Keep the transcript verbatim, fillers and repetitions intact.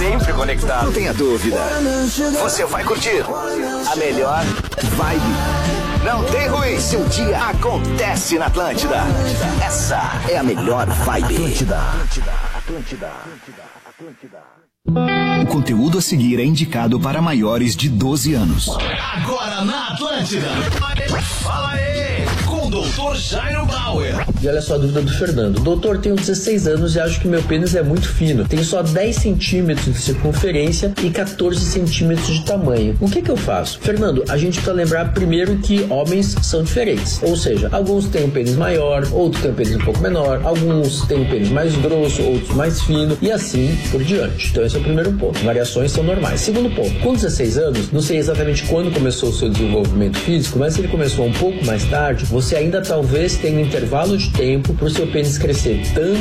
sempre conectado. Não tenha dúvida. Você vai curtir a melhor vibe. Não tem ruim. Seu dia acontece na Atlântida. Essa é a melhor vibe. Atlântida. Atlântida. Atlântida. Atlântida. O conteúdo a seguir é indicado para maiores de doze anos. Agora na Atlântida. Fala aí, com o doutor Jairo Bauer. E olha só a dúvida do Fernando. Doutor, tenho dezesseis anos e acho que meu pênis é muito fino. Tenho só dez centímetros de circunferência e quatorze centímetros de tamanho. O que que eu faço? Fernando, a gente precisa lembrar primeiro que homens são diferentes. Ou seja, alguns têm um pênis maior, outros têm um pênis um pouco menor, alguns têm um pênis mais grosso, outros mais fino e assim por diante. Então esse é o primeiro ponto. Variações são normais. Segundo ponto, com dezesseis anos, não sei exatamente quando começou o seu desenvolvimento físico, mas se ele começou um pouco mais tarde, você ainda talvez tenha um intervalo de tempo para o seu pênis crescer tanto